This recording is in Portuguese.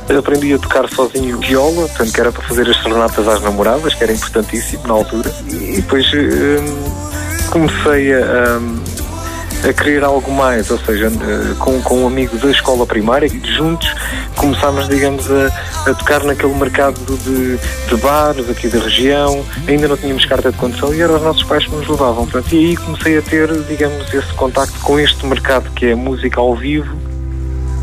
Aprendi a tocar sozinho viola, portanto, que era para fazer as serenatas às namoradas, que era importantíssimo na altura. E depois comecei a querer algo mais, ou seja, com um amigo da escola primária, e juntos começámos, digamos, a tocar naquele mercado de bares aqui da região. Ainda não tínhamos carta de condução e eram os nossos pais que nos levavam. Portanto, e aí comecei a ter, digamos, esse contacto com este mercado que é música ao vivo,